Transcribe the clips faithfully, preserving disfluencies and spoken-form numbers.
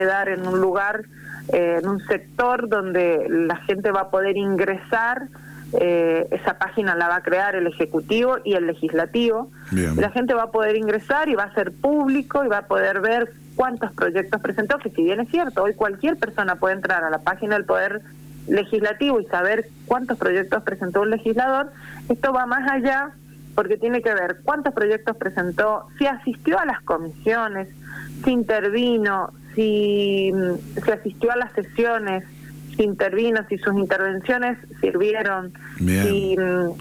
quedar en un lugar, eh, en un sector donde la gente va a poder ingresar. Eh, esa página la va a crear el Ejecutivo y el Legislativo. Bien. La gente va a poder ingresar y va a ser público y va a poder ver cuántos proyectos presentó, que si bien es cierto, hoy cualquier persona puede entrar a la página del Poder Legislativo y saber cuántos proyectos presentó un legislador. Esto va más allá porque tiene que ver cuántos proyectos presentó, si asistió a las comisiones, si intervino, si, si asistió a las sesiones, si intervino, si sus intervenciones sirvieron, Bien. si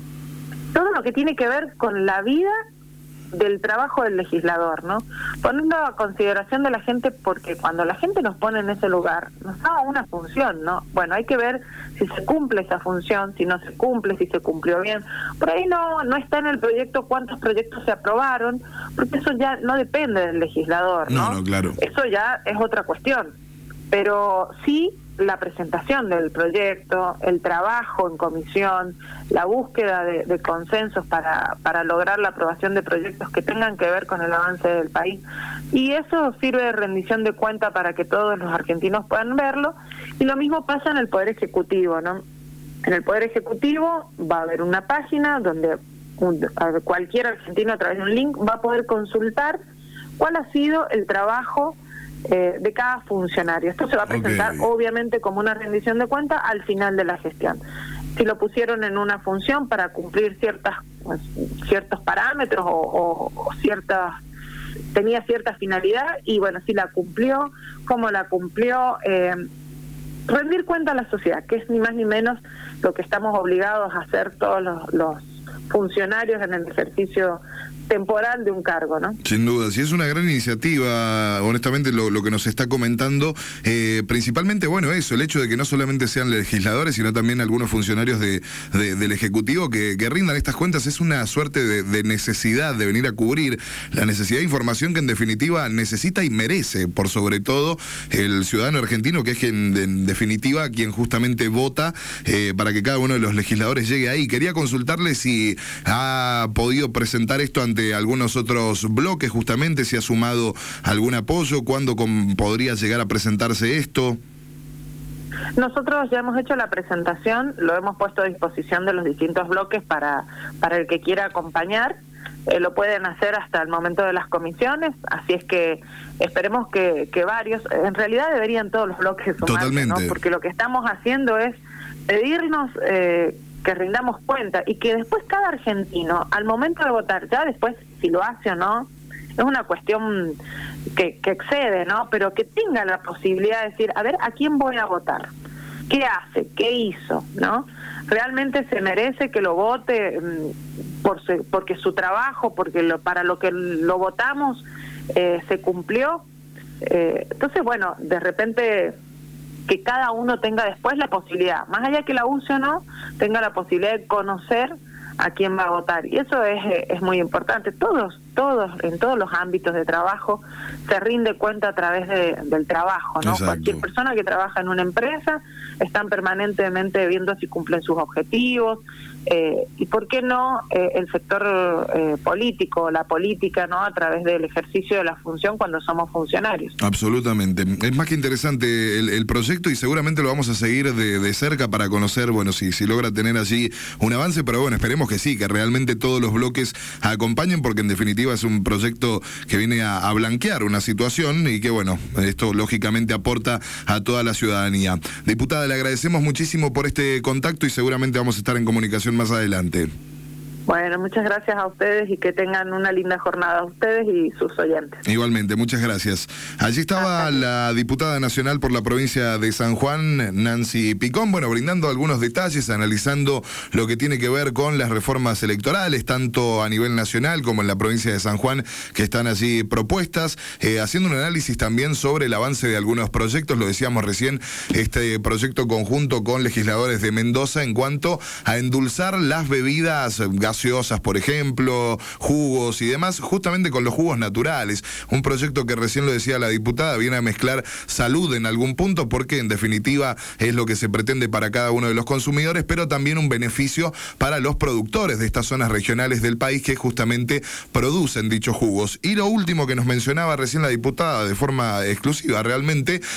todo lo que tiene que ver con la vida del trabajo del legislador, ¿no? Poniendo a consideración de la gente, porque cuando la gente nos pone en ese lugar, nos da una función, ¿no? Bueno, hay que ver si se cumple esa función, si no se cumple, si se cumplió bien. Por ahí no no está en el proyecto cuántos proyectos se aprobaron, porque eso ya no depende del legislador, ¿no? No, no, claro. Eso ya es otra cuestión. Pero sí la presentación del proyecto, el trabajo en comisión, la búsqueda de, de consensos para, para lograr la aprobación de proyectos que tengan que ver con el avance del país. Y eso sirve de rendición de cuenta para que todos los argentinos puedan verlo. Y lo mismo pasa en el Poder Ejecutivo, ¿no? En el Poder Ejecutivo va a haber una página donde un, cualquier argentino a través de un link va a poder consultar cuál ha sido el trabajo Eh, de cada funcionario. Esto se va a presentar, okay, obviamente como una rendición de cuenta al final de la gestión. Si lo pusieron en una función para cumplir ciertas pues, ciertos parámetros o, o, o ciertas tenía cierta finalidad y bueno, si la cumplió, cómo la cumplió, eh, rendir cuenta a la sociedad, que es ni más ni menos lo que estamos obligados a hacer todos los, los funcionarios en el ejercicio temporal de un cargo, ¿no? Sin duda, sí, es una gran iniciativa, honestamente, lo, lo que nos está comentando, eh, principalmente, bueno, eso, el hecho de que no solamente sean legisladores, sino también algunos funcionarios de, de, del Ejecutivo que, que rindan estas cuentas, es una suerte de, de necesidad de venir a cubrir la necesidad de información que en definitiva necesita y merece, por sobre todo, el ciudadano argentino, que es quien, en definitiva, quien justamente vota eh, para que cada uno de los legisladores llegue ahí. Quería consultarle si ha podido presentar esto ante algunos otros bloques, justamente, si ha sumado algún apoyo, cuándo con, podría llegar a presentarse esto. Nosotros ya hemos hecho la presentación, lo hemos puesto a disposición de los distintos bloques para, para el que quiera acompañar. Eh, lo pueden hacer hasta el momento de las comisiones, así es que esperemos que, que varios, en realidad deberían todos los bloques sumarse, Totalmente, ¿no? Porque lo que estamos haciendo es pedirnos eh, que rindamos cuenta y que después cada argentino, al momento de votar, ya después si lo hace o no, es una cuestión que, que excede, ¿no? Pero que tenga la posibilidad de decir, a ver, ¿a quién voy a votar? ¿Qué hace? ¿Qué hizo? ¿No? ¿Realmente se merece que lo vote por su, porque su trabajo, porque lo, para lo que lo votamos eh, se cumplió? Eh, entonces, bueno, de repente que cada uno tenga después la posibilidad, más allá que la use o no, tenga la posibilidad de conocer a quién va a votar. Y eso es, es muy importante. Todos, todos, en todos los ámbitos de trabajo se rinde cuenta a través de, del trabajo, ¿no? Exacto. Cualquier persona que trabaja en una empresa están permanentemente viendo si cumplen sus objetivos, eh, y por qué no eh, el sector eh, político, la política, ¿no? A través del ejercicio de la función cuando somos funcionarios. Absolutamente. Es más que interesante el, el proyecto y seguramente lo vamos a seguir de, de cerca para conocer, bueno, si, si logra tener allí un avance, pero bueno, esperemos que sí, que realmente todos los bloques acompañen, porque en definitiva es un proyecto que viene a, a blanquear una situación y que bueno, esto lógicamente aporta a toda la ciudadanía. Diputada, le agradecemos muchísimo por este contacto y seguramente vamos a estar en comunicación más adelante. Bueno, muchas gracias a ustedes y que tengan una linda jornada a ustedes y sus oyentes. Igualmente, muchas gracias. Allí estaba la diputada nacional por la provincia de San Juan, Nancy Picón, bueno, brindando algunos detalles, analizando lo que tiene que ver con las reformas electorales, tanto a nivel nacional como en la provincia de San Juan, que están allí propuestas, eh, haciendo un análisis también sobre el avance de algunos proyectos, lo decíamos recién, este proyecto conjunto con legisladores de Mendoza en cuanto a endulzar las bebidas gaseosas, por ejemplo, jugos y demás, justamente con los jugos naturales. Un proyecto que recién lo decía la diputada, viene a mezclar salud en algún punto, porque en definitiva es lo que se pretende para cada uno de los consumidores, pero también un beneficio para los productores de estas zonas regionales del país que justamente producen dichos jugos. Y lo último que nos mencionaba recién la diputada de forma exclusiva realmente,